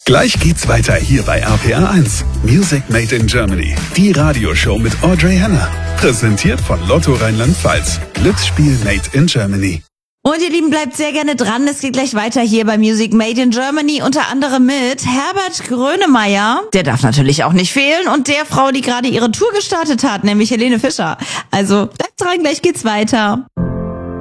Gleich geht's weiter hier bei RPR 1. Music Made in Germany. Die Radioshow mit Audrey Henner. Präsentiert von Lotto Rheinland-Pfalz. Glücksspiel Made in Germany. Und ihr Lieben, bleibt sehr gerne dran. Es geht gleich weiter hier bei Music Made in Germany. Unter anderem mit Herbert Grönemeyer. Der darf natürlich auch nicht fehlen. Und der Frau, die gerade ihre Tour gestartet hat, nämlich Helene Fischer. Also bleibt dran, gleich geht's weiter.